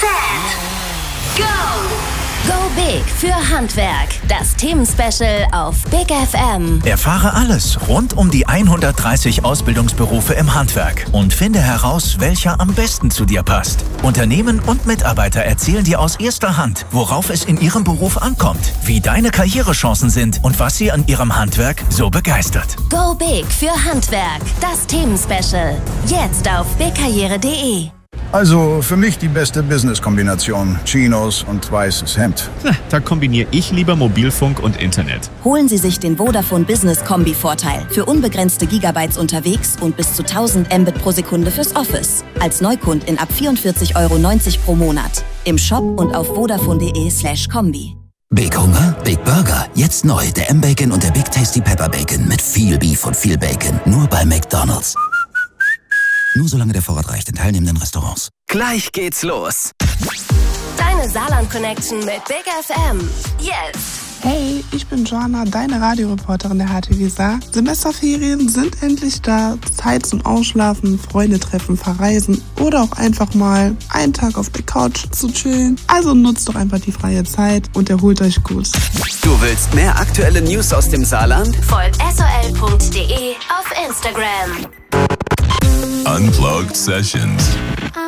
set, go! Go Big für Handwerk. Das Themenspecial auf Big FM. Erfahre alles rund um die 130 Ausbildungsberufe im Handwerk und finde heraus, welcher am besten zu dir passt. Unternehmen und Mitarbeiter erzählen dir aus erster Hand, worauf es in ihrem Beruf ankommt, wie deine Karrierechancen sind und was sie an ihrem Handwerk so begeistert. Go Big für Handwerk. Das Themenspecial. Jetzt auf bigkarriere.de. Also für mich die beste Business-Kombination. Chinos und weißes Hemd. Da kombiniere ich lieber Mobilfunk und Internet. Holen Sie sich den Vodafone Business Kombi-Vorteil für unbegrenzte Gigabytes unterwegs und bis zu 1000 Mbit pro Sekunde fürs Office. Als Neukundin ab 44,90 € pro Monat. Im Shop und auf vodafone.de/kombi. Big Hunger, Big Burger. Jetzt neu der M-Bacon und der Big Tasty Pepper Bacon mit viel Beef und viel Bacon. Nur bei McDonald's. Nur solange der Vorrat reicht in teilnehmenden Restaurants. Gleich geht's los. Deine Saarland-Connection mit Big FM. Jetzt. Hey, ich bin Joanna, deine Radioreporterin der HTW Saar. Semesterferien sind endlich da. Zeit zum Ausschlafen, Freunde treffen, verreisen oder auch einfach mal einen Tag auf der Couch zu chillen. Also nutzt doch einfach die freie Zeit und erholt euch gut. Du willst mehr aktuelle News aus dem Saarland? Folgt sol.de auf Instagram. Unplugged Sessions.